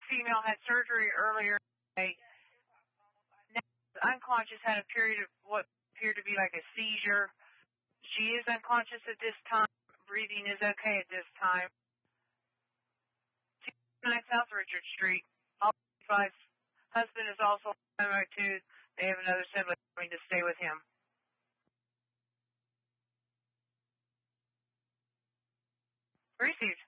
female had surgery earlier today. Now unconscious, had a period of what appeared to be like a seizure. She is unconscious at this time. Breathing is okay at this time. 209 South Richard Street. All advised. Husband is also married too. They have another sibling coming to stay with him. Received.